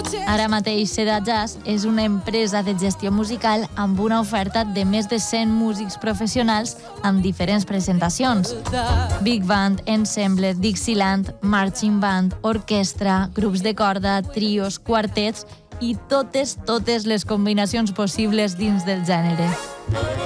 Ara mateix Seda Jazz és una empresa de gestió musical amb una oferta de més de 100 músics professionals amb diferents presentacions. Big Band, Ensemble, Dixieland, Marching Band, orquestra, grups de corda, trios, quartets i totes les combinacions possibles dins del gènere.